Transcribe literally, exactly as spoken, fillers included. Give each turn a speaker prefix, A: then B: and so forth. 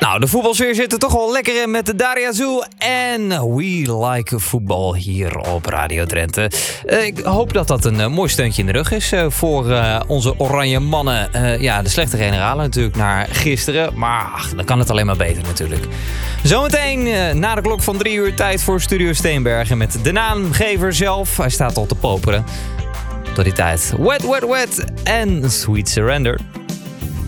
A: Nou, de voetbalsfeer zit er toch wel lekker in met de Daria Azul en We Like Football hier op Radio Drenthe. Uh, ik hoop dat dat een uh, mooi steuntje in de rug is uh, voor uh, onze oranje mannen. Uh, ja, de slechte generalen natuurlijk naar gisteren, maar ach, dan kan het alleen maar beter natuurlijk. Zometeen uh, na de klok van drie uur tijd voor Studio Steenbergen met de naamgever zelf. Hij staat al te poperen. Tot die tijd Wet, Wet, Wet en Sweet Surrender.